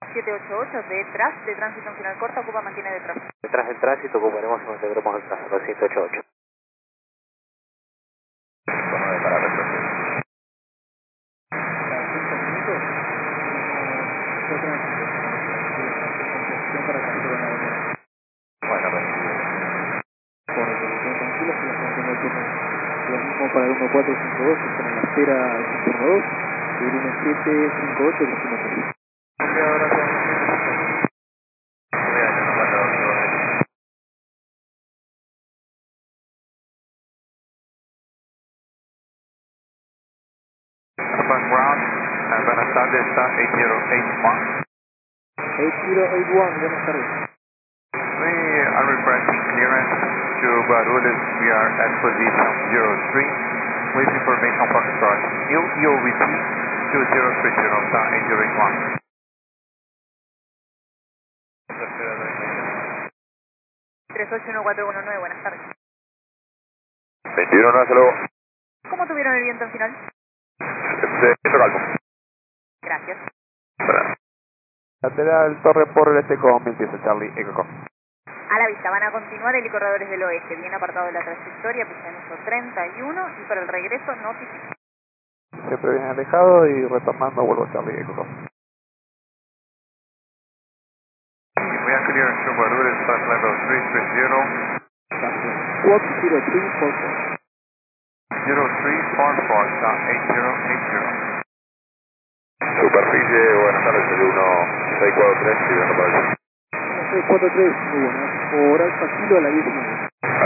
788, detrás de tránsito en final corta, ocupa, mantiene detrás. Detrás del tránsito ocuparemos y mantendremos el tránsito 788. Para retroceder. Bueno, recibido. Tranquilos que los mantengo el turno. Lo mismo para el 1452, que están en la espera del turno 2, y el 1758 que es el turno 3. Ground, buenas tardes, está 8081. 8081, buenas tardes. We are requesting clearance to Guarulhos. We are at position 03 with information Foxtrot. New EOVP 2030, está 8081. 381419, buenas tardes. 21, hasta luego. ¿Cómo tuvieron el viento en final? Viento calmo. Gracias. Lateral Torre por el este con 27 Charlie Eco. A la vista, van a continuar helicorredores del oeste, bien apartado de la trayectoria, pista en uso 31 y para el regreso notifica. Siempre bien alejado y retornando vuelvo a Charlie Eco. We are clear to Guarulhos, flight level 330. 40344. 0344, está 8080. Superficie, buenas tardes, el 1643, siguiendo para allá. 643, muy buenas. Por Alfa Kilo a la 19.